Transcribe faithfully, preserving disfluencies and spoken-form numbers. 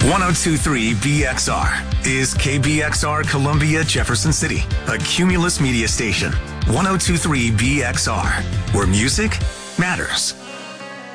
one oh two point three B X R is K B X R Columbia Jefferson City, a Cumulus media station. one oh two point three B X R, where music matters.